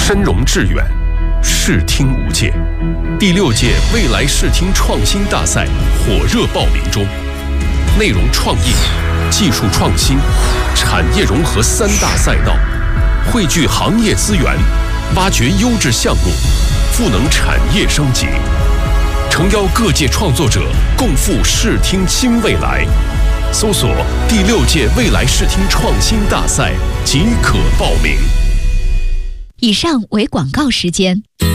深融致远，视听无界。第6届未来视听创新大赛火热报名中，内容创意、技术创新、产业融合3大赛道，汇聚行业资源，挖掘优质项目，赋能产业升级。诚邀各界创作者共赴视听新未来。搜索第6届未来视听创新大赛即可报名。 以上为广告时间。